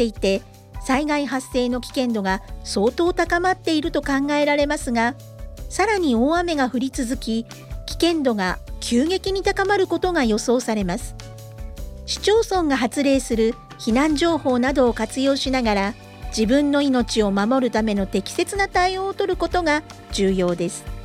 ていて、災害発生の危険度が相当高まっていると考えられますが、さらに大雨が降り続き、危険度が急激に高まることが予想されます。市町村が発令する避難情報などを活用しながら、自分の命を守るための適切な対応を取ることが重要です。